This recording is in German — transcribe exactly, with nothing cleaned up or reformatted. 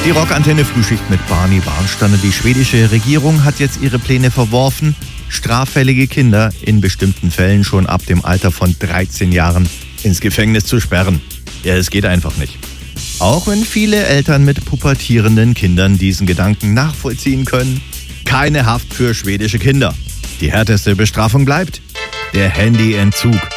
Die Rockantenne Frühschicht mit Barney Barnsteiner. Die schwedische Regierung hat jetzt ihre Pläne verworfen, straffällige Kinder in bestimmten Fällen schon ab dem Alter von dreizehn Jahren ins Gefängnis zu sperren. Ja, es geht einfach nicht. Auch wenn viele Eltern mit pubertierenden Kindern diesen Gedanken nachvollziehen können. Keine Haft für schwedische Kinder. Die härteste Bestrafung bleibt der Handyentzug.